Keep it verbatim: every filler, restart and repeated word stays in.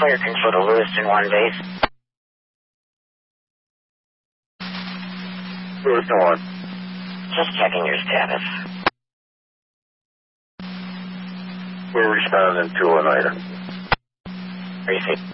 Fire control to Lewiston one base. Lewiston one. Just checking your status. We're responding to an item. Receive.